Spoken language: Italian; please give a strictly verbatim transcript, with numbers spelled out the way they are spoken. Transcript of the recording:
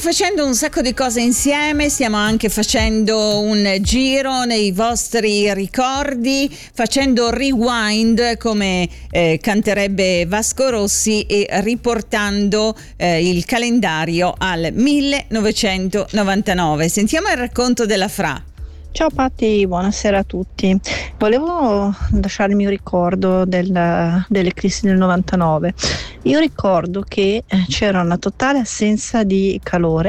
facendo un sacco di cose insieme, stiamo anche facendo un giro nei vostri ricordi, facendo rewind come eh, canterebbe Vasco Rossi e riportando eh, il calendario al millenovecentonovantanove. Sentiamo il racconto della Fra. Ciao Patti, buonasera a tutti. Volevo lasciare il mio ricordo del, dell'eclissi del novantanove. Io ricordo che c'era una totale assenza di calore